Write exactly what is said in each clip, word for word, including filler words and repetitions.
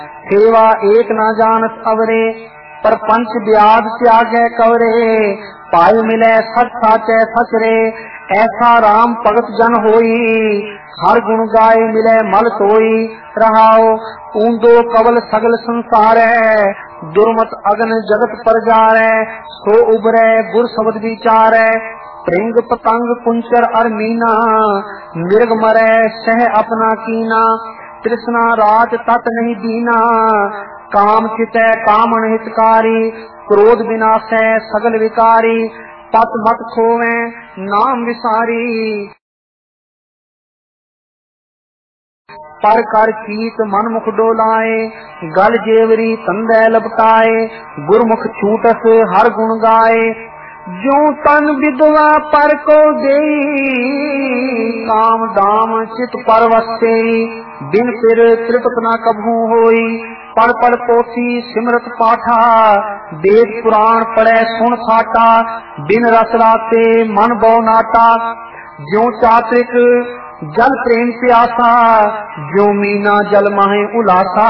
सेवा एक न जानत अवरे, परपंच ब्याज त्यागै कवरे। पाय मिले सच साचै सच रे, ऐसा राम भगत जन होई। हर गुण गाय मिले मल सोई, रहाओ ऊंदो कवल सगल संसार है। दुर्मत अगन जगत पर जारै, सो उबरै गुर शब्द विचारै। प्रिंग पतंग कुंचर अर मीना, मिर्ग मरै सह अपना कीना। तृष्णा रात तत नहीं दीना, काम चितै कामन हितकारी। क्रोध विनाशै सगल विकारी, पत मत खोवै नाम विसारी। पर कर चीत मन मुख डोलाए, गल जेवरी तंदै लपटाए। गुरमुख छूटस हर गुण गाए, जो तन विधवा पर को देई। काम दाम चित पर वसे, बिन फिर तृप्त न कभू होई। पढ़ पढ़ पोथी सिमरत पाठा, वेद पुराण पढ़े सुन साटा। बिन रस राते मन बहु नाटा, ज्यों चात्रिक जल प्रेम प्यासा। जो मीना जल माहे उलासा,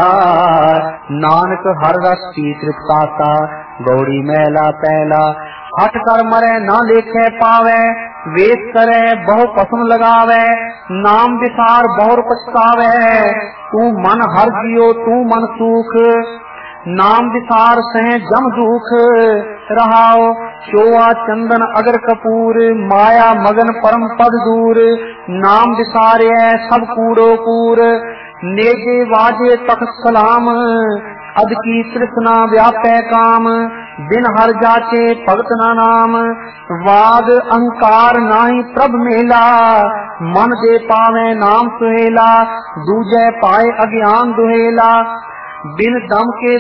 नानक हर रस की तृप्तासा। गौरी मैला पहला, हट कर मरे ना लेखे पावे। वेद करे बहु पसम लगावे, नाम विसार बहुर पछतावे। तू मन हर जियो तू मन सुख, नाम विसार सह जम दुख। रहाओ चोआ चंदन अगर कपूर, माया मगन परम पद दूर। नाम विसारे सब कूड़ो कूर, नेजे वाजे तख्त सलाम। अद की तृष्णा व्यापै काम, बिन हर जाचे भगत ना नाम। वाद अहंकार नाही प्रभ मेला, मन दे पावे नाम सुहेला। दूजे पाए अज्ञान दुहेला, बिन दम के